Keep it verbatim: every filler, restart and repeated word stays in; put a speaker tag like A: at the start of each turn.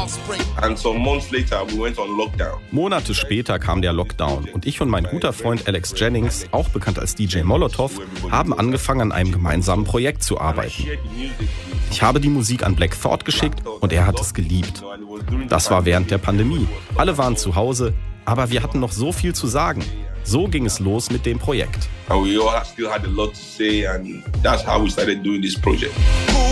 A: And some months later, we went on lockdown.
B: Monate später kam der Lockdown und ich und mein guter Freund Alex Jennings, auch bekannt als D J Molotov, haben angefangen, an einem gemeinsamen Projekt zu arbeiten. Ich habe die Musik an Black Thought geschickt und er hat es geliebt. Das war während der Pandemie. Alle waren zu Hause, aber wir hatten noch so viel zu sagen. So ging es los mit dem Projekt.
A: And we all still had a lot to say, and that's how we started doing this project.